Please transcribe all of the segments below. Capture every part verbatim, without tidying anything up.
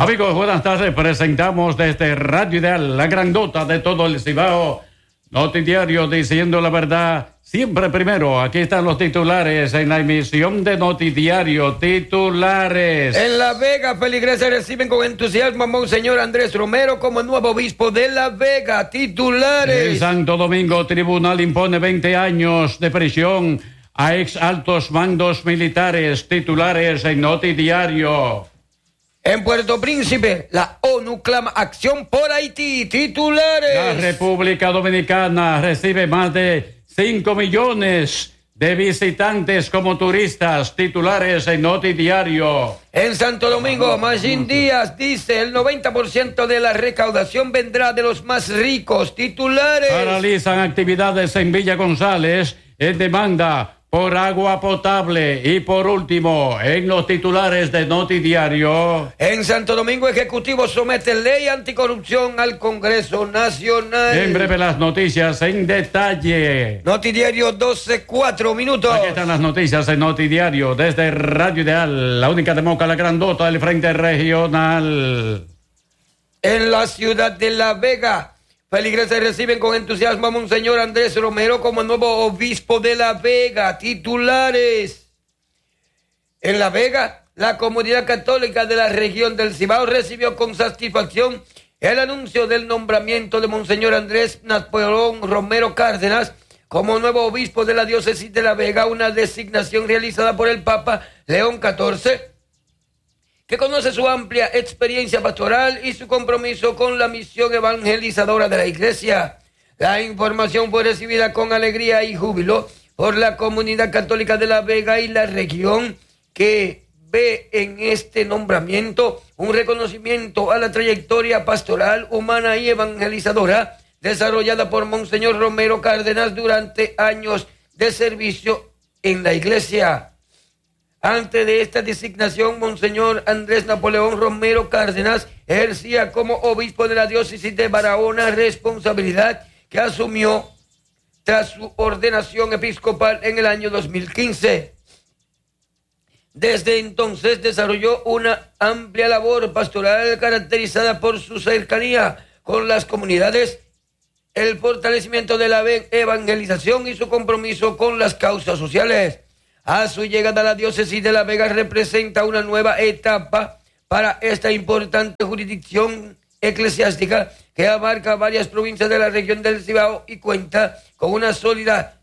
Amigos, buenas tardes. Presentamos desde Radio Ideal, la grandota de todo el Cibao, Notidiario diciendo la verdad siempre primero. Aquí están los titulares en la emisión de Notidiario. Titulares. En La Vega, feligreses reciben con entusiasmo a Monseñor Andrés Romero como nuevo obispo de La Vega. Titulares. En Santo Domingo, tribunal impone veinte años de prisión a ex altos mandos militares. Titulares en Notidiario. En Puerto Príncipe, la ONU clama acción por Haití. Titulares. La República Dominicana recibe más de cinco millones de visitantes como turistas. Titulares en Notidiario. En Santo Domingo, Magín Díaz dice el noventa por ciento de la recaudación vendrá de los más ricos. Titulares. Paralizan actividades en Villa González en demanda por agua potable. Y por último, en los titulares de Notidiario. En Santo Domingo, Ejecutivo somete ley anticorrupción al Congreso Nacional. En breve las noticias en detalle. Notidiario doce, cuatro minutos. Aquí están las noticias en Notidiario desde Radio Ideal, la única de Moca, la grandota del Frente Regional. En la ciudad de La Vega, feligreses reciben con entusiasmo a Monseñor Andrés Romero como nuevo obispo de La Vega. Titulares. En La Vega, la comunidad católica de la región del Cibao recibió con satisfacción el anuncio del nombramiento de Monseñor Andrés Napoleón Romero Cárdenas como nuevo obispo de la diócesis de La Vega, una designación realizada por el Papa León catorce, que conoce su amplia experiencia pastoral y su compromiso con la misión evangelizadora de la Iglesia. La información fue recibida con alegría y júbilo por la comunidad católica de La Vega y la región, que ve en este nombramiento un reconocimiento a la trayectoria pastoral, humana y evangelizadora desarrollada por Monseñor Romero Cárdenas durante años de servicio en la Iglesia. Antes de esta designación, Monseñor Andrés Napoleón Romero Cárdenas ejercía como obispo de la diócesis de Barahona, responsabilidad que asumió tras su ordenación episcopal en el año dos mil quince. Desde entonces desarrolló una amplia labor pastoral caracterizada por su cercanía con las comunidades, el fortalecimiento de la evangelización y su compromiso con las causas sociales. A su llegada a la diócesis de La Vega representa una nueva etapa para esta importante jurisdicción eclesiástica que abarca varias provincias de la región del Cibao y cuenta con una sólida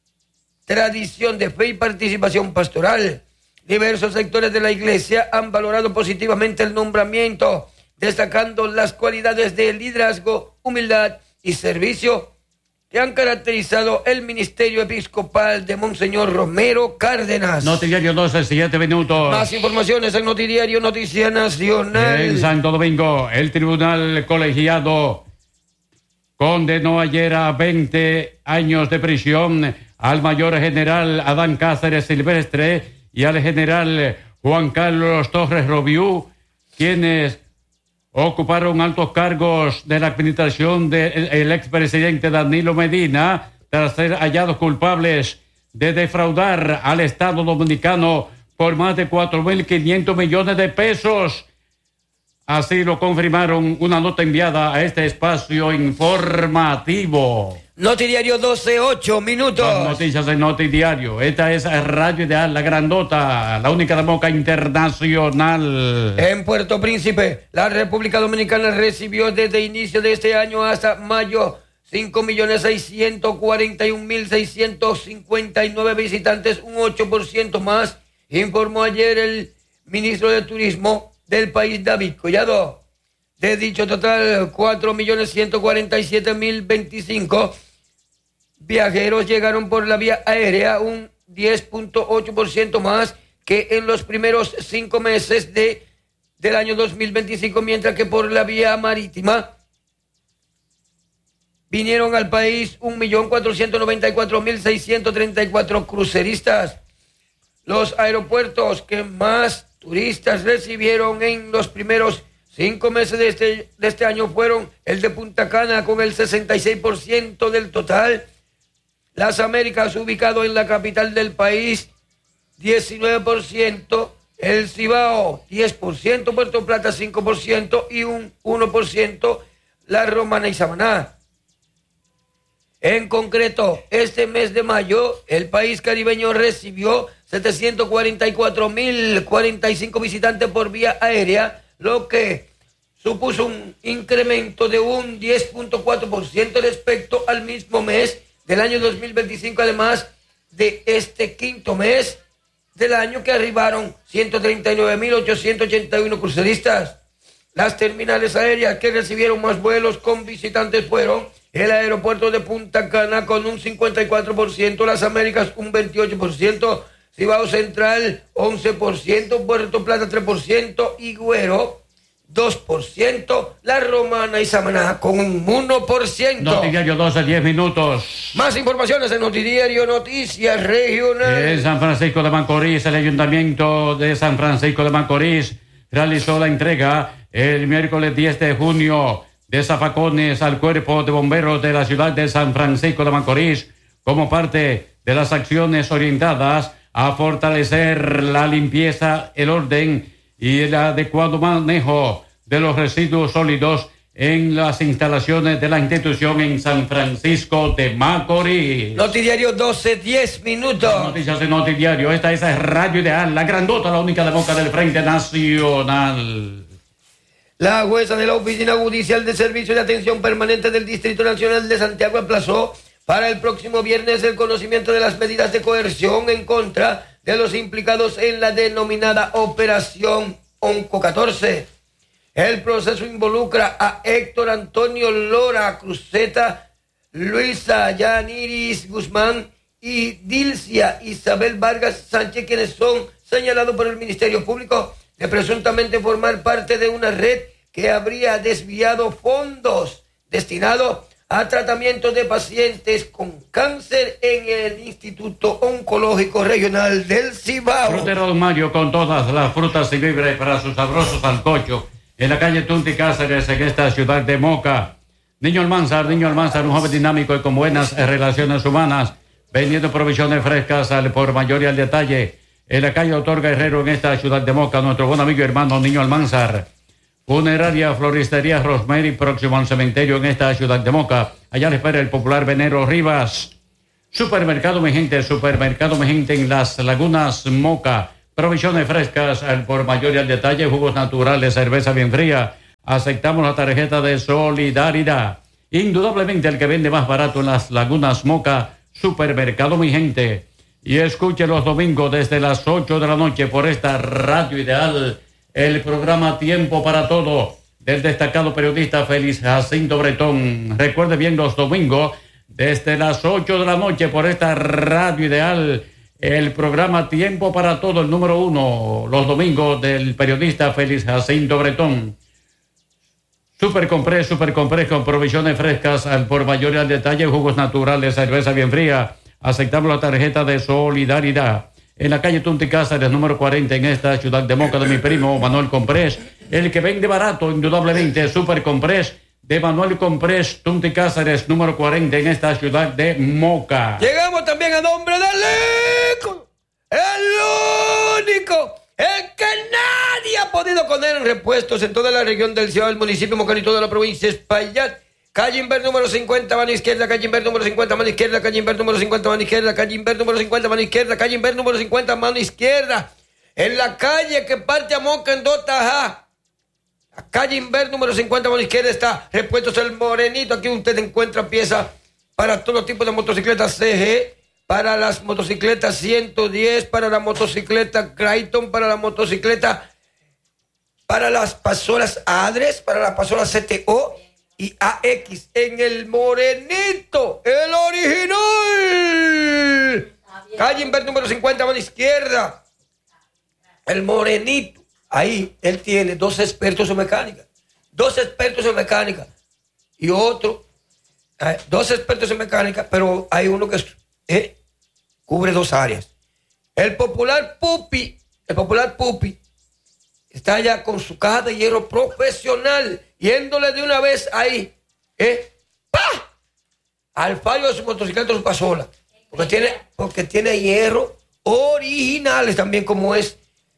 tradición de fe y participación pastoral. Diversos sectores de la Iglesia han valorado positivamente el nombramiento, destacando las cualidades de liderazgo, humildad y servicio que han caracterizado el ministerio episcopal de Monseñor Romero Cárdenas. Notidiario doce, siete minutos. Más informaciones en Notidiario Noticia Nacional. En Santo Domingo, el tribunal colegiado condenó ayer a veinte años de prisión al mayor general Adán Cáceres Silvestre y al general Juan Carlos Torres Robiú, quienes ocuparon altos cargos de la administración del expresidente Danilo Medina tras ser hallados culpables de defraudar al Estado Dominicano por más de cuatro mil quinientos millones de pesos. Así lo confirmaron una nota enviada a este espacio informativo. Notidiario doce, ocho minutos. Las noticias en Notidiario. Esta es Radio Ideal, la grandota, la única de Moca internacional. En Puerto Príncipe, la República Dominicana recibió desde inicio de este año hasta mayo cinco millones seiscientos cuarenta y un mil seiscientos cincuenta y nueve visitantes, un ocho por ciento más, informó ayer el ministro de Turismo del país, David Collado. De dicho total, cuatro millones ciento cuarenta y siete mil veinticinco viajeros llegaron por la vía aérea, un diez punto ocho por ciento más que en los primeros cinco meses de, del año dos mil veinticinco, mientras que por la vía marítima vinieron al país un millón cuatrocientos noventa y cuatro mil seiscientos treinta y cuatro cruceristas. Los aeropuertos que más turistas recibieron en los primeros cinco meses de este, de este año fueron el de Punta Cana con el sesenta y seis por ciento del total, Las Américas ubicado en la capital del país diecinueve por ciento, el Cibao diez por ciento, Puerto Plata cinco por ciento y un uno por ciento la Romana y Samaná. En concreto, este mes de mayo, el país caribeño recibió setecientos cuarenta y cuatro mil cuarenta y cinco visitantes por vía aérea, lo que supuso un incremento de un diez punto cuatro por ciento respecto al mismo mes del año dos mil veinticinco, además de este quinto mes del año que arribaron ciento treinta y nueve mil ochocientos ochenta y uno cruceristas. Las terminales aéreas que recibieron más vuelos con visitantes fueron el aeropuerto de Punta Cana con un cincuenta y cuatro por ciento, Las Américas un veintiocho por ciento, Cibao Central once por ciento, Puerto Plata tres por ciento y Güero dos por ciento, La Romana y Samaná con un uno por ciento. Notidiario doce, diez minutos. Más informaciones en Notidiario Noticias Regionales. En San Francisco de Macorís, el Ayuntamiento de San Francisco de Macorís realizó la entrega el miércoles diez de junio de zafacones al Cuerpo de Bomberos de la ciudad de San Francisco de Macorís como parte de las acciones orientadas a fortalecer la limpieza, el orden y el adecuado manejo de los residuos sólidos en las instalaciones de la institución en San Francisco de Macorís. Notidiario doce, diez minutos. Las noticias de Notidiario. Esta es Radio Ideal, la grandota, la única de Moca del Frente Nacional. La jueza de la Oficina Judicial de Servicio de Atención Permanente del Distrito Nacional de Santiago aplazó para el próximo viernes el conocimiento de las medidas de coerción en contra de los implicados en la denominada Operación Onco catorce. El proceso involucra a Héctor Antonio Lora Cruzeta, Luisa Yaniris Guzmán y Dilcia Isabel Vargas Sánchez, quienes son señalados por el Ministerio Público de presuntamente formar parte de una red que habría desviado fondos destinados a tratamiento de pacientes con cáncer en el Instituto Oncológico Regional del Cibao. Frutero Don Mario, con todas las frutas y víveres para sus sabrosos sancochos, en la calle Tunti Cáceres, en esta ciudad de Moca. Niño Almanzar, Niño Almanzar, un joven dinámico y con buenas relaciones humanas, vendiendo provisiones frescas al por mayor y al detalle. En la calle Doctor Guerrero, en esta ciudad de Moca, nuestro buen amigo y hermano Niño Almanzar. Funeraria Floristería Rosemary, próximo al cementerio en esta ciudad de Moca. Allá le espera el popular Venero Rivas. Supermercado Mi Gente, Supermercado Mi Gente en Las Lagunas Moca. Provisiones frescas al por mayor y al detalle, jugos naturales, cerveza bien fría. Aceptamos la tarjeta de solidaridad. Indudablemente el que vende más barato en Las Lagunas Moca, Supermercado Mi Gente. Y escuche los domingos desde las ocho de la noche por esta Radio Ideal, el programa Tiempo para Todo, del destacado periodista Félix Jacinto Bretón. Recuerde bien los domingos desde las ocho de la noche por esta Radio Ideal, el programa Tiempo para Todo, el número uno, los domingos del periodista Félix Jacinto Bretón. Super Compré, Super Compré con provisiones frescas al por mayor y al detalle, jugos naturales, cerveza bien fría. Aceptamos la tarjeta de solidaridad. En la calle Tunti Cáceres, número cuarenta, en esta ciudad de Moca, de mi primo Manuel Comprés, el que vende barato, indudablemente, Super Comprés, de Manuel Comprés, Tunti Cáceres, número cuarenta, en esta ciudad de Moca. Llegamos también a nombre del ícono, el único, el que nadie ha podido poner en repuestos en toda la región del Cibao, el municipio Moca y toda la provincia de Espaillat. Calle Inver número cincuenta, mano izquierda, calle Inver número cincuenta, mano izquierda, calle Inver número cincuenta, mano izquierda, calle Inver número cincuenta, mano izquierda, calle Inver número cincuenta, mano izquierda. En la calle que parte a Moca en Dotajá, la calle Inver número cincuenta, mano izquierda, está Repuestos El Morenito. Aquí usted encuentra piezas para todo tipo de motocicletas C G, para las motocicletas ciento diez, para la motocicleta Creighton, para la motocicleta, para las pasolas Adres, para la pasola C T O y A X en El Morenito, el original. Calle Inver número cincuenta, mano izquierda. El Morenito. Ahí él tiene dos expertos en mecánica. Dos expertos en mecánica. Y otro, eh, dos expertos en mecánica, pero hay uno que eh, cubre dos áreas. El popular Pupi, el popular Pupi, está ya con su caja de hierro profesional, yéndole de una vez ahí, ¿eh? ¡Pah! Al fallo de su motocicleta o su pasola. Porque tiene, porque tiene hierro originales también, como es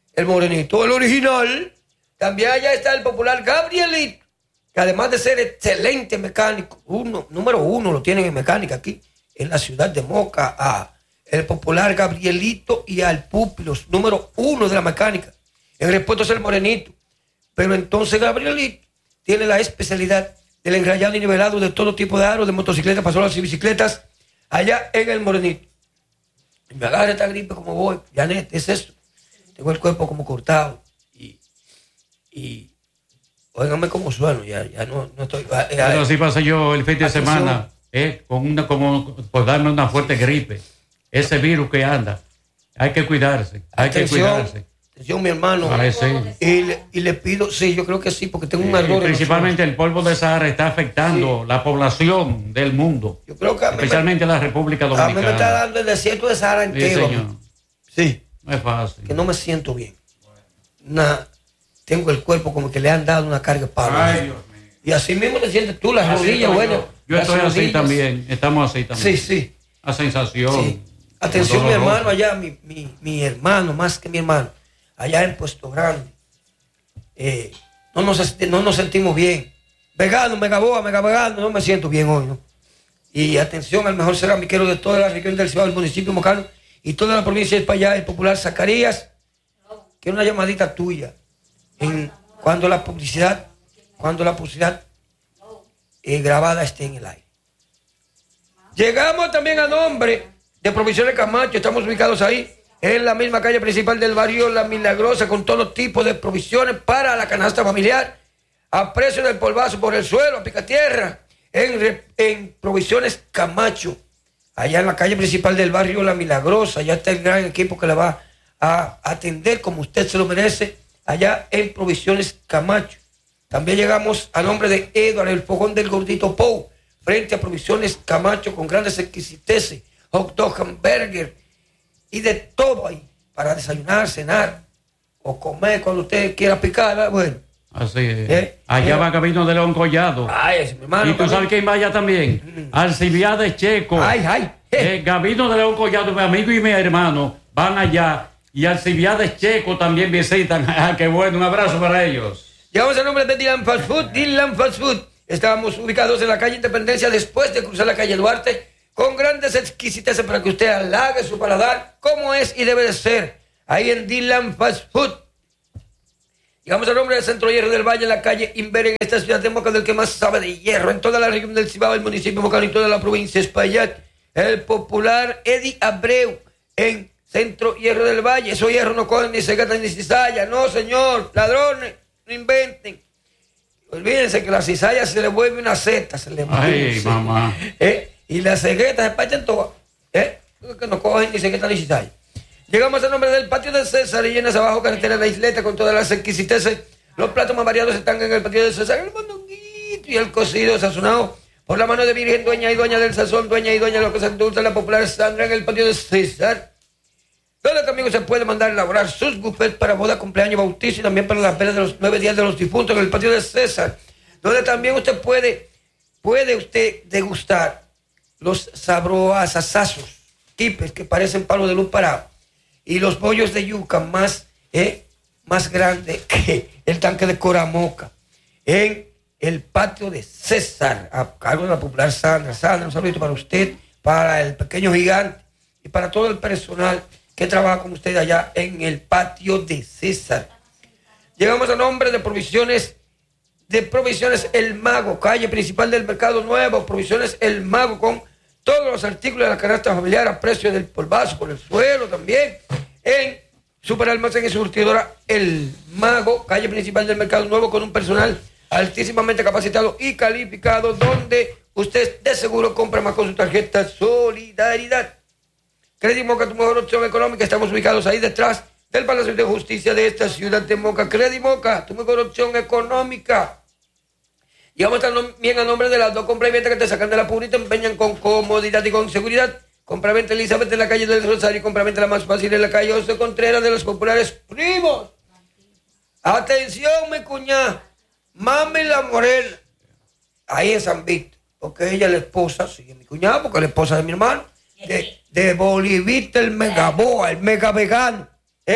el morenito, el original. También allá está el popular Gabrielito, que además de ser excelente mecánico, uno, número uno lo tienen en mecánica aquí, en la ciudad de Moca, a el popular Gabrielito y al Pupilos, número uno de la mecánica. El respuesto es el morenito. Pero entonces Gabrielito tiene la especialidad del enrayado y nivelado de todo tipo de aros, de motocicletas, pasolas y bicicletas, allá en el morenito. Y me agarra esta gripe como voy, Janet, es eso. Tengo el cuerpo como cortado. Y, y óigame cómo sueno, ya, ya no, no estoy. Ya, Pero así pasé yo el fin de atención. semana, eh, con una, como por darme una fuerte gripe. Ese virus que anda. Hay que cuidarse, hay Atención, que cuidarse. Atención, mi hermano. Ay, sí. Y le, y le pido, sí, yo creo que sí, porque tengo un Eh, error. principalmente el polvo de Sahara está afectando Sí. la población del mundo, Yo creo que a mí, especialmente me, la República a mí me está Dominicana. dando el desierto de Sahara Sí, entero. señor. Sí. No es fácil. Que no me siento bien. Una, tengo el cuerpo como que le han dado una carga para. Ay, Dios mío. Y así mismo te sientes tú, las Así rodillas, estoy bueno. yo. Yo las estoy así rodillas. también, estamos así también. Sí, sí. La sensación. Sí. Atención, mi dolorosa. hermano allá, mi, mi, mi hermano, más que mi hermano, allá en Puesto Grande. Eh, no, nos, no nos sentimos bien. Vegano, megaboa, mega vegano, no me siento bien hoy, ¿no? Y atención al mejor ceramiquero de toda la región del Cibao, del municipio Mocano y toda la provincia de España, el popular Zacarías, que es una llamadita tuya. En, cuando la publicidad, cuando la publicidad eh, grabada esté en el aire. Llegamos también a nombre de Provisiones Camacho, estamos ubicados ahí en la misma calle principal del barrio La Milagrosa, con todo tipo de provisiones para la canasta familiar, a precio del polvazo por el suelo, a picatierra, en, en Provisiones Camacho, allá en la calle principal del barrio La Milagrosa. Allá está el gran equipo que le va a atender como usted se lo merece, allá en Provisiones Camacho. También llegamos a nombre de Edward, el fogón del gordito Pou, frente a Provisiones Camacho, con grandes exquisiteces, hot dog, hamburger y de todo ahí, para desayunar, cenar o comer cuando usted quiera picar, ¿verdad? Bueno. Así es. ¿Eh? Allá ¿Eh? va Camino de León Collado. Ay, ese, mi hermano. Y tú sabes quién va allá también. Alcibiades Checo. Ay, ay. eh. Eh, Gabino de León Collado, mi amigo y mi hermano, van allá. Y Alcibiades Checo también visitan. Ah, qué bueno, un abrazo para ellos. Llegamos al nombre de Dylan Fast Food. Dylan Fast Food. Estábamos ubicados en la calle Independencia después de cruzar la calle Duarte, con grandes exquisiteces para que usted halague su paladar como es y debe de ser. Ahí en Dylan Fast Food. Llegamos al nombre del Centro Hierro del Valle, en la calle Inver, en esta ciudad de Moca, del que más sabe de hierro, en toda la región del Cibao, el municipio Mocano y toda la provincia de Espaillat. El popular Eddie Abreu, en Centro Hierro del Valle. Esos hierros no cogen ni se gastan ni cizalla. No, señor, ladrones, no inventen. Olvídense que la cizalla se le vuelve una seta, se le Ay, vuelve, mamá. ¿eh? Y las ceguetas se parten todas, ¿eh? Que no cogen ni ceguetas ni cizalla. Llegamos al nombre del patio de César y llenas abajo carretera de la isleta con todas las exquisiteces. Los platos más variados están en el patio de César, el mondonguito y el cocido sazonado por la mano de Virgen, dueña y dueña del sazón, dueña y dueña de lo que se dulce, la popular Sandra, en el patio de César, donde también se puede mandar a elaborar sus buffets para boda, cumpleaños, bautizo y también para las velas de los nueve días de los difuntos en el patio de César, donde también usted puede, puede usted degustar los sabroasazazos, tipes que parecen palos de luz parado, y los bollos de yuca más, eh, más grande que el tanque de Coramoca, en el patio de César, a cargo de la popular Sandra. Sandra, un saludo para usted, para el pequeño gigante y para todo el personal que trabaja con usted allá en el patio de César. Llegamos a nombre de Provisiones, de Provisiones El Mago, calle principal del Mercado Nuevo, Provisiones El Mago, con todos los artículos de la canasta familiar a precio del polvazo por el suelo también, en Superalmacén y Surtidora El Mago, calle principal del Mercado Nuevo, con un personal altísimamente capacitado y calificado, donde usted de seguro compra más con su tarjeta Solidaridad. Credit Moca, tu mejor opción económica. Estamos ubicados ahí detrás del Palacio de Justicia de esta ciudad de Moca. Credit Moca, tu mejor opción económica. Llegamos también a nombre de las dos compras y ventas que te sacan de la pura y te empeñan con comodidad y con seguridad. Compra-venta Elizabeth en la calle del Rosario y compra-venta la más fácil en la calle José Contreras de los populares primos. Atención, mi cuñada, Mami la Morena, ahí en San Víctor, porque ella es la esposa, sí, mi cuñada, porque es la esposa de mi hermano, de, de Bolivita, el megaboa, el mega vegano, ¿eh?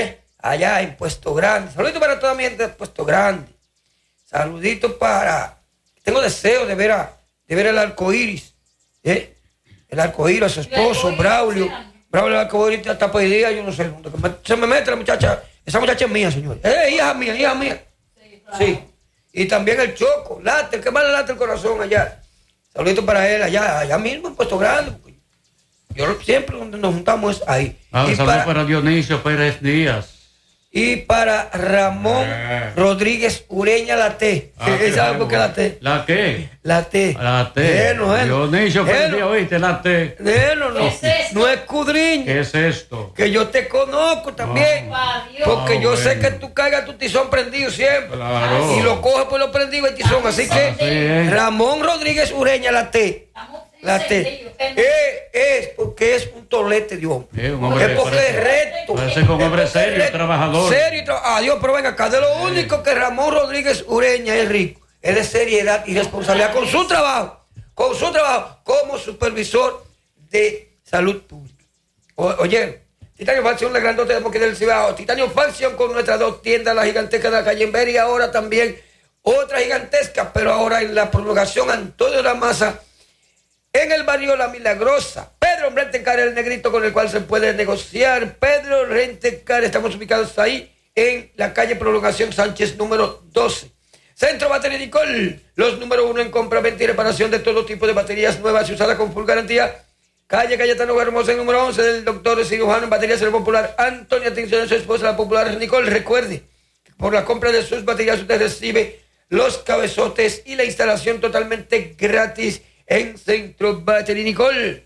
allá en Puesto Grande. Saludito para toda mi gente de Puesto Grande. Saludito para... Tengo deseo de ver a, de ver el arcoíris. ¿eh? El arcoíris, a su esposo, Braulio. Braulio, el arcoíris está por el día, yo no sé. Se me mete la muchacha. Esa muchacha es mía, señor. Eh, hija mía, hija mía. Sí, claro. Sí. Y también el Choco, late, el que más le late el corazón allá. Saludito para él allá, allá mismo en Puesto Grande. Yo siempre donde nos juntamos es ahí. Ah, y saludos para, para Dionisio Pérez Díaz. Y para Ramón eh. Rodríguez Ureña la T. Ah, ¿Sabe por qué la T? ¿La qué? La T. La T. Bueno, bueno. Dionisio Pérez Díaz, oíste, la T. Bueno, no, ¿Qué es no escudriño. ¿Qué es esto? Que yo te conozco también. Ah, porque ah, yo bueno. sé que tú cargas tu tizón prendido siempre. Claro. Y lo coges por lo prendido el tizón. Así que Así es. Ramón Rodríguez Ureña la T. La T. Eh, es porque es un tolete de hombre. Eh, un hombre es porque parece- es recto. Parece que un hombre Es porque serio, es recto, trabajador. Serio y tra- Adiós, pero venga acá. De lo único que Ramón Rodríguez Ureña es rico es de seriedad y responsabilidad con su trabajo. Con su trabajo como supervisor de salud pública. O, oye, Titanio Faction, la grandote de Moquí del Cibao. Titanio Faction con nuestras dos tiendas, la gigantesca de la calle Inver y ahora también otra gigantesca, pero ahora en la prolongación Antonio de la Maza, en el barrio La Milagrosa. Pedro Rentecar, el negrito con el cual se puede negociar. Pedro Rentecar, estamos ubicados ahí en la calle Prolongación Sánchez número doce. Centro Batería Nicol, los número uno en compra, venta y reparación de todo tipo de baterías nuevas y usadas con full garantía. Calle Cayetano Hermosa, el número once del doctor cirujano en baterías del popular Antonio. Atención a su esposa, la popular Nicole. Recuerde, por la compra de sus baterías usted recibe los cabezotes y la instalación totalmente gratis en Centro Batería Nicole.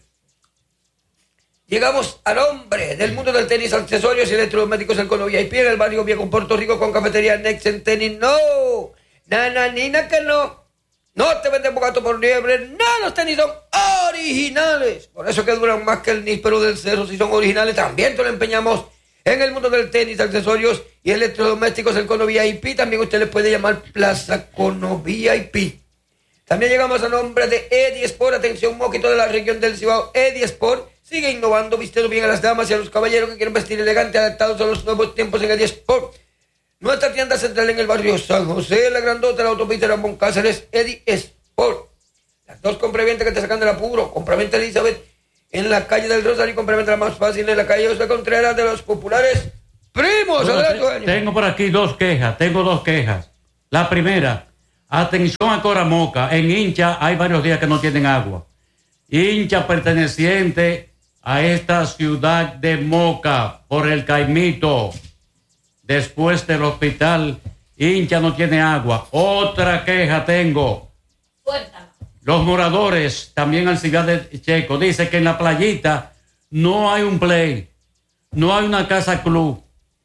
Llegamos al hombre del mundo del tenis, accesorios y electrodomésticos en Cono V I P en el barrio Viejo Puerto Rico con cafetería Next en Tenis. No, nananina que no. No te vendemos gato por liebre. No, los tenis son originales. Por eso que duran más que el níspero del cerro. Si son originales, también te lo empeñamos en el mundo del tenis, accesorios y electrodomésticos en Cono V I P. También usted le puede llamar Plaza Cono V I P. También llegamos a nombre de Eddie Sport. Atención, moquito de la región del Cibao. Eddie Sport sigue innovando, vistiendo bien a las damas y a los caballeros que quieren vestir elegante, adaptados a los nuevos tiempos en Eddie Sport. Nuestra tienda central en el barrio San José, la grandota, la autopista Ramón Cáceres, Eddie Sport. Las dos compraventas que te sacan del apuro. Compraventa Elizabeth en la calle del Rosario y compraventa la más fácil en la calle José Contreras de los populares primos. Bueno, Adelante, te- dueño. tengo por aquí dos quejas, tengo dos quejas. La primera, atención a Coramoca, en Hincha hay varios días que no tienen agua. Hincha perteneciente a esta ciudad de Moca, por el Caimito, después del hospital, Hincha no tiene agua. Otra queja tengo. Suéltala. Los moradores, también al ciudad de Checo, dice que en la playita no hay un play, no hay una casa club.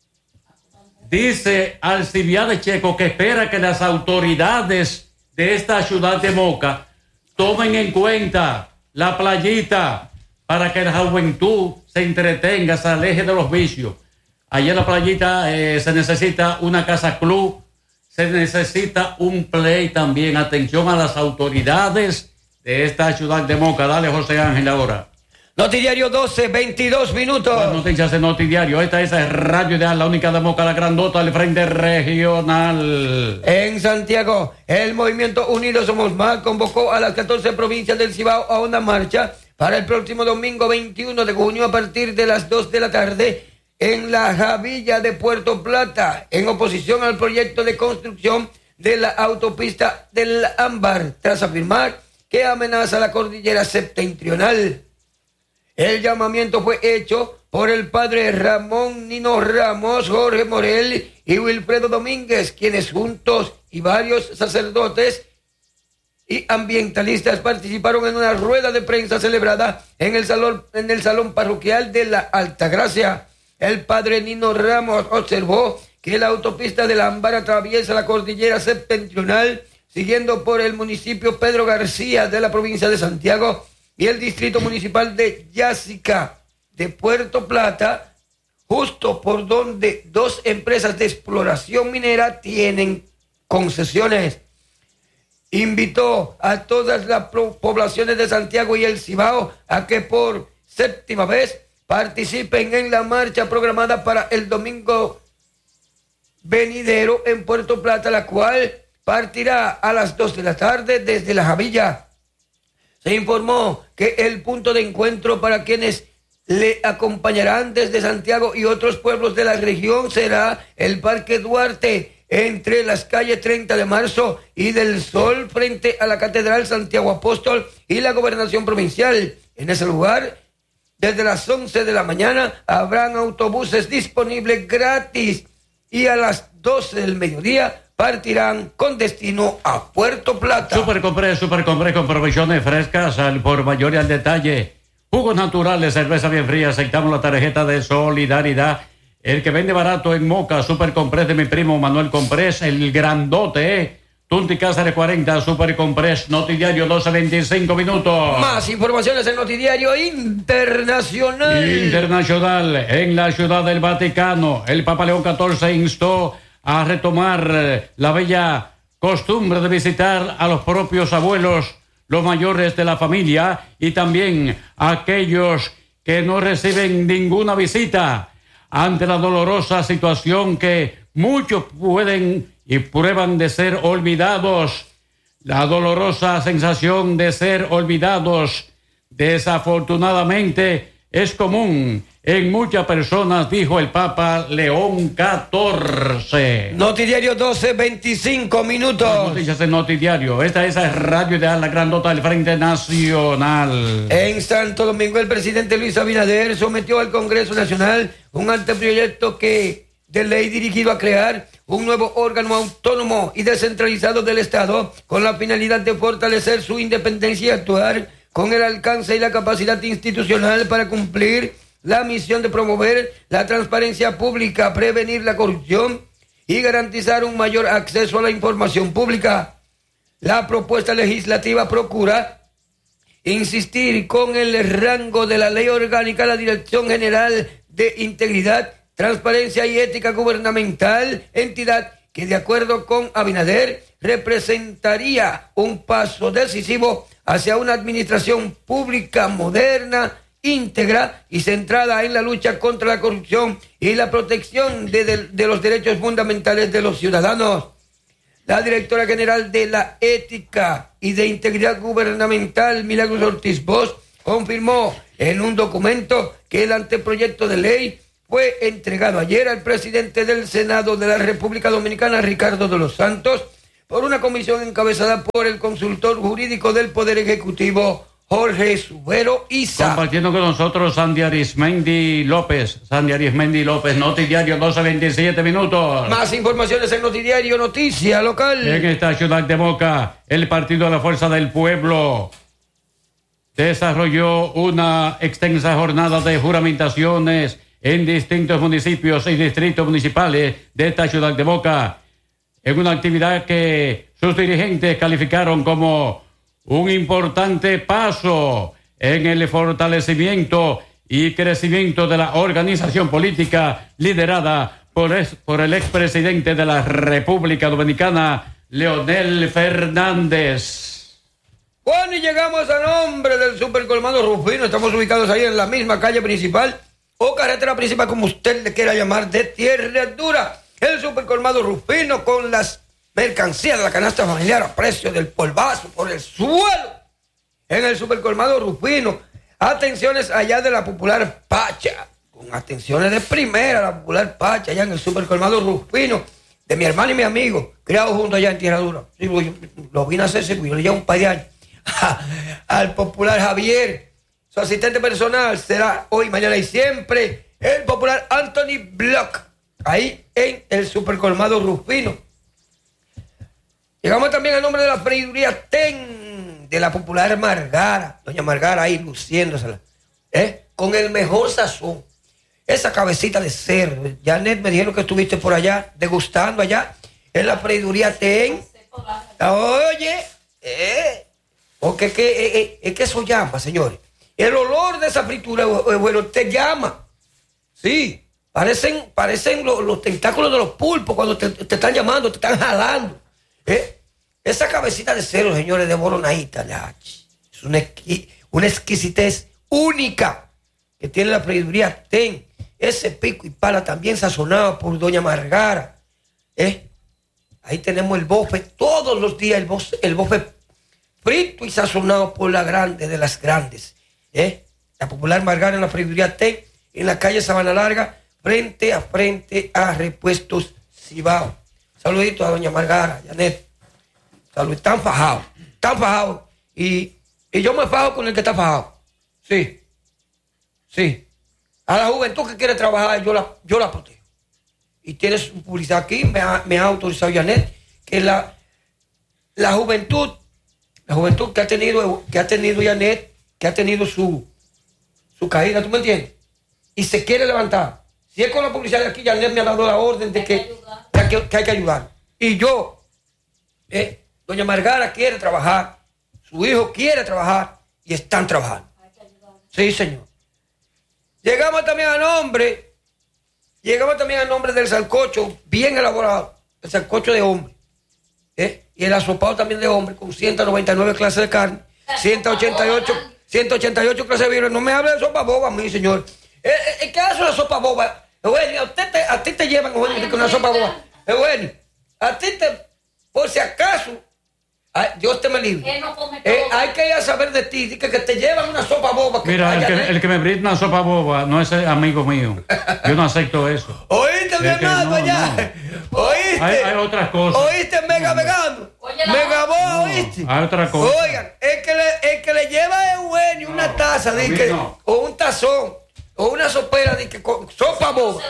Dice Alcibiades Checo que espera que las autoridades de esta ciudad de Moca tomen en cuenta la playita para que la juventud se entretenga, se aleje de los vicios. Allí en la playita eh, se necesita una casa club, se necesita un play también. Atención a las autoridades de esta ciudad de Moca. Dale, José Ángel, ahora. Notidiario doce, veintidós minutos. Las noticias de Notidiario. Esta es Radio Ideal, la única de Moca, la grandota del Frente Regional. En Santiago, el Movimiento Unidos Somos Más convocó a las catorce provincias del Cibao a una marcha para el próximo domingo veintiuno de junio a partir de las dos de la tarde en la Javilla de Puerto Plata, en oposición al proyecto de construcción de la autopista del Ámbar, tras afirmar que amenaza la cordillera septentrional. El llamamiento fue hecho por el padre Ramón Nino Ramos, Jorge Morel y Wilfredo Domínguez, quienes juntos y varios sacerdotes y ambientalistas participaron en una rueda de prensa celebrada en el salón, en el salón parroquial de la Altagracia. El padre Nino Ramos observó que la autopista del Ámbar atraviesa la cordillera septentrional, siguiendo por el municipio Pedro García de la provincia de Santiago y el distrito municipal de Yásica de Puerto Plata, justo por donde dos empresas de exploración minera tienen concesiones. Invitó a todas las poblaciones de Santiago y el Cibao a que por séptima vez participen en la marcha programada para el domingo venidero en Puerto Plata, la cual partirá a las dos de la tarde desde La Javilla. Se informó que el punto de encuentro para quienes le acompañarán desde Santiago y otros pueblos de la región será el Parque Duarte, entre las calles treinta de marzo y del Sol, frente a la Catedral Santiago Apóstol y la Gobernación Provincial. En ese lugar, desde las once de la mañana, habrán autobuses disponibles gratis y a las doce del mediodía partirán con destino a Puerto Plata. Super Compré, Super Compré con provisiones frescas al por mayor y al detalle. Jugos naturales, cerveza bien fría, aceptamos la tarjeta de solidaridad. El que vende barato en Moca, Super Comprés de mi primo Manuel Comprés, el grandote, ¿eh? Tunti Cáceres cuarenta, Super Comprés, Notidiario doce veinticinco minutos. Más informaciones en Notidiario Internacional. Internacional, en la Ciudad del Vaticano, el Papa León catorce instó a retomar la bella costumbre de visitar a los propios abuelos, los mayores de la familia, y también a aquellos que no reciben ninguna visita. Ante la dolorosa situación que muchos pueden y prueban de ser olvidados, la dolorosa sensación de ser olvidados, desafortunadamente, es común en muchas personas, dijo el Papa León catorce. Notidiario doce veinticinco minutos. Las noticias en Notidiario. Esta es Radio Ideal, la grandota del Frente Nacional. En Santo Domingo, el presidente Luis Abinader sometió al Congreso Nacional un anteproyecto que de ley dirigido a crear un nuevo órgano autónomo y descentralizado del Estado con la finalidad de fortalecer su independencia y actuar con el alcance y la capacidad institucional para cumplir la misión de promover la transparencia pública, prevenir la corrupción y garantizar un mayor acceso a la información pública. La propuesta legislativa procura insistir con el rango de la Ley Orgánica la Dirección General de Integridad, Transparencia y Ética Gubernamental, entidad que, de acuerdo con Abinader, representaría un paso decisivo hacia una administración pública moderna, íntegra y centrada en la lucha contra la corrupción y la protección de, de, de los derechos fundamentales de los ciudadanos. La directora general de la Ética y de Integridad Gubernamental, Milagros Ortiz Bosch, confirmó en un documento que el anteproyecto de ley fue entregado ayer al presidente del Senado de la República Dominicana, Ricardo de los Santos, por una comisión encabezada por el consultor jurídico del Poder Ejecutivo, Jorge Subero Isa. Compartiendo con nosotros Sandy Arismendi López. Sandy Arismendi López, Notidiario doce veintisiete minutos. Más informaciones en Notidiario, noticia local. En esta ciudad de Moca, el Partido de la Fuerza del Pueblo desarrolló una extensa jornada de juramentaciones en distintos municipios y distritos municipales de esta ciudad de Moca, en una actividad que sus dirigentes calificaron como un importante paso en el fortalecimiento y crecimiento de la organización política liderada por, es, por el expresidente de la República Dominicana, Leonel Fernández. Bueno, y llegamos a nombre del Supercolmado Rufino. Estamos ubicados ahí en la misma calle principal o carretera principal, como usted le quiera llamar, de Tierra Dura. El Supercolmado Rufino con las mercancías de la canasta familiar a precio del polvazo por el suelo. En el Supercolmado Rufino, atenciones allá de la Popular Pacha, con atenciones de primera, la Popular Pacha, allá en el Supercolmado Rufino, de mi hermano y mi amigo, criado junto allá en Tierra Dura. Sí, lo vine a hacer, sí, yo le llevo un par de años. Al Popular Javier, su asistente personal será hoy, mañana y siempre el Popular Anthony Block, ahí en el Supercolmado Rufino. Llegamos también al nombre de la freiduría Ten, de la Popular Margara, doña Margara ahí luciéndosela, ¿eh? Con el mejor sazón. Esa cabecita de cerdo, Janet me dijeron que estuviste por allá, degustando allá, en la freiduría Ten. Oye, eh, porque es que, eh, eh, es que eso llama, señores. El olor de esa fritura, eh, bueno, te llama. Sí, parecen, parecen los, los tentáculos de los pulpos cuando te, te están llamando, te están jalando. ¿Eh? Esa cabecita de cerdo, señores, de boronadita, es una, exqui, una exquisitez única que tiene la freiduría Ten. Ese pico y pala también sazonado por doña Margara. ¿eh? Ahí tenemos el bofe, todos los días el bofe, el bofe frito y sazonado por la grande de las grandes, ¿eh? La popular Margarita en la Friduría T, en la calle Sabana Larga, frente a frente a Repuestos Cibao. Saludito a doña Margarita, Janet. Salud, están fajados, están fajados. Y, y yo me fajo con el que está fajado. Sí, sí. A la juventud que quiere trabajar, yo la, yo la protejo. Y tienes publicidad aquí, me ha, me ha autorizado Janet, que la, la juventud, la juventud que ha tenido, que ha tenido Janet, que ha tenido su, su caída, ¿tú me entiendes? Y se quiere levantar. Si es con la publicidad de aquí, Janet me ha dado la orden de que, que, que, que hay que ayudar. Y yo, eh, doña Margarita quiere trabajar, su hijo quiere trabajar y están trabajando. Sí, señor. Llegamos también a nombre, llegamos también a nombre del sancocho, bien elaborado, el sancocho de hombre, ¿eh? Y el asopado también de hombre, con ciento noventa y nueve clases de carne, ciento ochenta y ocho, ciento ochenta y ocho clases de vino. No me hable de sopa boba a mí, señor. ¿Eh, eh, ¿Qué hace una sopa boba? Eugenio, a, usted te, a ti te llevan, Eugenio, con una sopa boba. Eugenio, a ti te, por si acaso, ay, Dios te me libre. No eh, hay que ir a saber de ti, que, que te llevan una sopa boba. Que Mira, el que, el que me brinda una sopa boba no es amigo mío. Yo no acepto eso. ¿Oíste, mi hermano, no, allá? No. ¿Oíste? Hay, hay otras cosas. ¿Oíste, mega vegano? Mega boba, no, ¿oíste? Hay otra cosa. Oigan, el que le, el que le lleva a Eugenio no, una taza, de que, no. o un tazón, o una sopera, de que con sopa boba.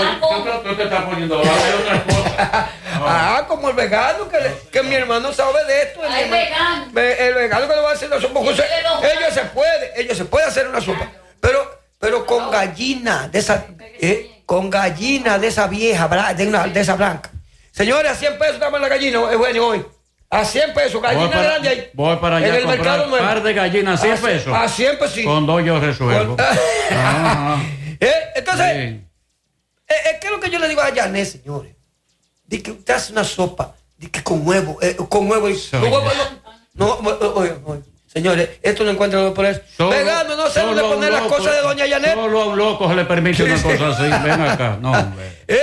Tú te estás poniendo boba, hay otras cosas. Ah, como el vegano, que, le, que mi hermano sabe de esto. El, vegano. el vegano que le va a hacer la sopa. Ellos se puede, ellos se puede hacer una sopa. Pero, pero con gallina, de esa, eh, con gallina de esa vieja, de, una, de esa blanca. Señores, a cien pesos estamos en la gallina, Eugenio, hoy. A cien pesos, gallina voy para, grande ahí. Voy para allá a comprar un par de gallinas a cien pesos. A cien pesos, sí. Con dos yo resuelvo. Con, ah, ¿eh? Entonces, sí. eh, ¿qué es lo que yo le digo a Janet, señores? De que usted hace una sopa, de que con huevo, eh, con huevo y... Con huevo no, no, oye, oye. Señores, esto no encuentra por eso. Solo, Vegano, no sé dónde poner las cosas de doña Janet. Solo a un loco se le permite una cosa así. Ven acá, no, hombre. ¿Eh?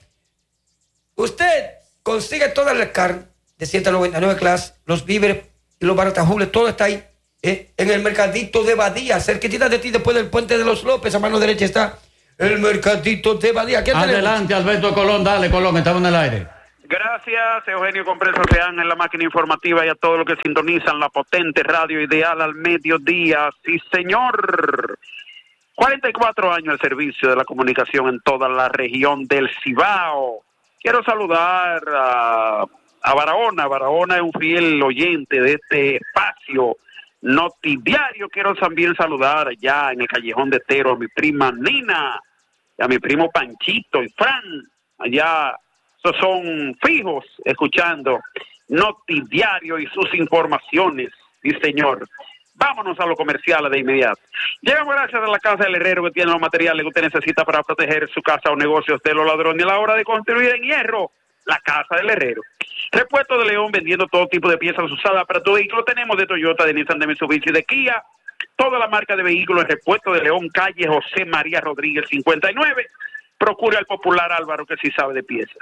Usted consigue toda la carne de ciento noventa y nueve clases, los víveres y los baratajules, todo está ahí, ¿eh? En el mercadito de Badía, cerquitita de ti, después del puente de los López, a mano derecha está el mercadito de Badía. Adelante, tenemos? Alberto Colón, dale, Colón, estamos en el aire. Gracias, Eugenio Compreso Sean en la máquina informativa y a todos los que sintonizan la potente radio ideal al mediodía. Sí, señor. cuarenta y cuatro años al servicio de la comunicación en toda la región del Cibao. Quiero saludar a, a Barahona. Barahona es un fiel oyente de este espacio notidiario. Quiero también saludar allá en el Callejón de Tero a mi prima Nina, y a mi primo Panchito y Fran, allá. Estos son fijos escuchando Notidiario y sus informaciones. Sí, señor. Vámonos a lo comercial de inmediato. Llegamos gracias a la Casa del Herrero, que tiene los materiales que usted necesita para proteger su casa o negocios de los ladrones. A la hora de construir en hierro, la Casa del Herrero. Repuesto de León, vendiendo todo tipo de piezas usadas para tu vehículo. Tenemos de Toyota, de Nissan, de Mitsubishi, de Kia. Toda la marca de vehículos. Repuesto de León, calle José María Rodríguez cincuenta y nueve. Procure al popular Álvaro, que sí sabe de piezas.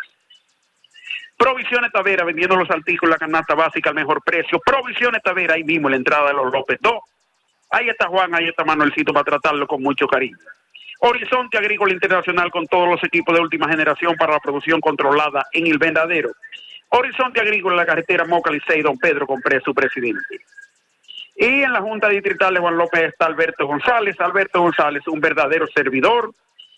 Provisiones Tavera, vendiendo los artículos, la canasta básica al mejor precio. Provisiones Tavera, ahí mismo en la entrada de los López dos. Ahí está Juan, ahí está Manuelcito para tratarlo con mucho cariño. Horizonte Agrícola Internacional, con todos los equipos de última generación para la producción controlada en el Invernadero. Horizonte Agrícola, la carretera Moca Licey, Don Pedro Compré, su presidente. Y en la Junta Distrital de Juan López está Alberto González. Alberto González, un verdadero servidor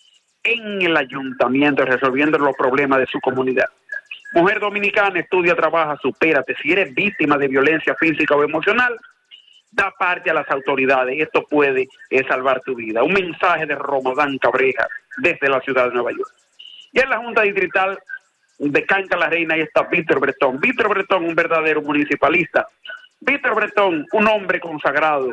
en el ayuntamiento, resolviendo los problemas de su comunidad. Mujer dominicana, estudia, trabaja, supérate. Si eres víctima de violencia física o emocional, da parte a las autoridades. Esto puede eh, salvar tu vida. Un mensaje de Romadán Cabreja desde la ciudad de Nueva York. Y en la Junta Distrital de Canca la Reina, ahí está Víctor Bretón. Víctor Bretón, un verdadero municipalista. Víctor Bretón, un hombre consagrado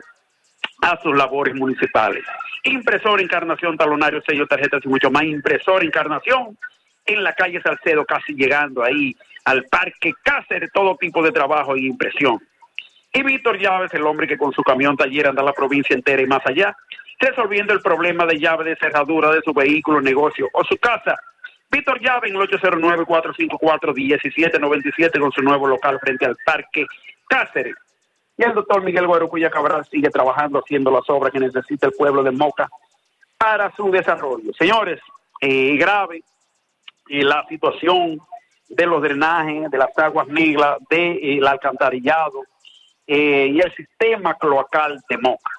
a sus labores municipales. Impresor, encarnación, talonario, sello, tarjetas y mucho más. Impresor, encarnación, en la calle Salcedo, casi llegando ahí al Parque Cáceres, todo tipo de trabajo y impresión. Y Víctor Llaves, el hombre que con su camión taller anda la provincia entera y más allá, resolviendo el problema de llave de cerradura de su vehículo, negocio o su casa. Víctor Llave en el ocho cero nueve, cuatro cinco cuatro, uno siete nueve siete con su nuevo local frente al Parque Cáceres. Y el doctor Miguel Guarocuya Cabral sigue trabajando, haciendo las obras que necesita el pueblo de Moca para su desarrollo. Señores, eh, grave eh, la situación de los drenajes, de las aguas negras, del alcantarillado eh, y el sistema cloacal de Moca.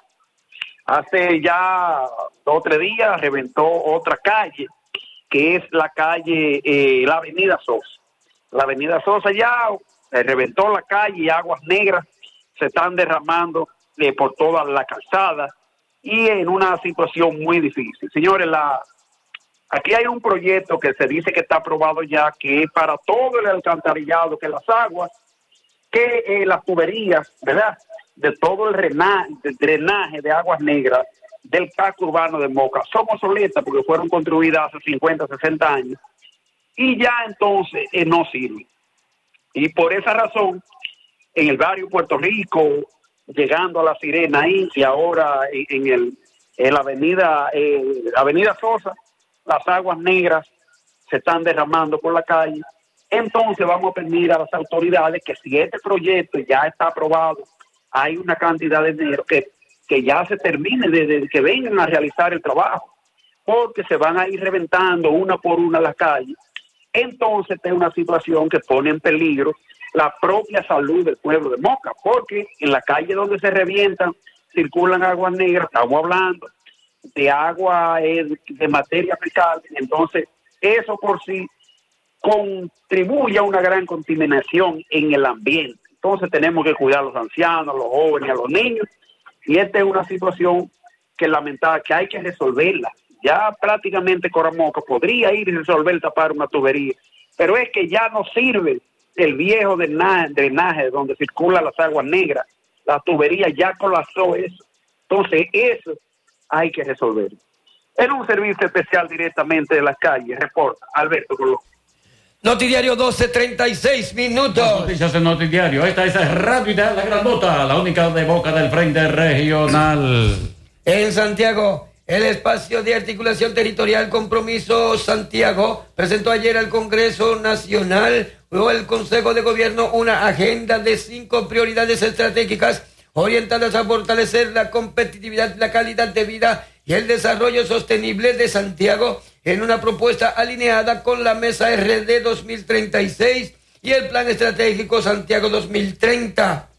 Hace ya dos o tres días reventó otra calle, que es la calle, eh, la avenida Sosa. La avenida Sosa ya eh, reventó la calle y aguas negras se están derramando eh, por toda la calzada y en una situación muy difícil. Señores, la, aquí hay un proyecto que se dice que está aprobado ya, que es para todo el alcantarillado, que las aguas, que eh, las tuberías, ¿verdad?, de todo el drenaje, el drenaje de aguas negras del casco urbano de Moca son obsoletas porque fueron construidas hace cincuenta, sesenta años y ya entonces eh, no sirven. Y por esa razón, en el barrio Puerto Rico, llegando a La Sirena ahí, y ahora en, en, el, en la avenida, eh, avenida Sosa, las aguas negras se están derramando por la calle. Entonces vamos a pedir a las autoridades que si este proyecto ya está aprobado, hay una cantidad de dinero que, que ya se termine, de, de que vengan a realizar el trabajo, porque se van a ir reventando una por una las calles. Entonces es una situación que pone en peligro la propia salud del pueblo de Moca, porque en la calle donde se revientan circulan aguas negras, estamos hablando de agua eh, de materia fecal, entonces eso por sí contribuye a una gran contaminación en el ambiente. Entonces tenemos que cuidar a los ancianos, a los jóvenes, a los niños, y esta es una situación que lamentable, que hay que resolverla. Ya prácticamente Coramoca podría ir y resolver tapar una tubería, pero es que ya no sirve el viejo drenaje, drenaje donde circulan las aguas negras, la tubería ya colapsó eso. Entonces eso hay que resolverlo. En un servicio especial directamente de las calles, reporta Alberto Colón. Notidiario doce treinta y seis minutos. Las noticias en Notidiario. Esta es Radio Ideal, la grandota, la única de Moca del Frente Regional. En Santiago, el espacio de articulación territorial Compromiso Santiago presentó ayer al Congreso Nacional o el Consejo de Gobierno una agenda de cinco prioridades estratégicas orientadas a fortalecer la competitividad, la calidad de vida y el desarrollo sostenible de Santiago en una propuesta alineada con la Mesa R D dos mil treinta y seis y el Plan Estratégico Santiago dos mil treinta.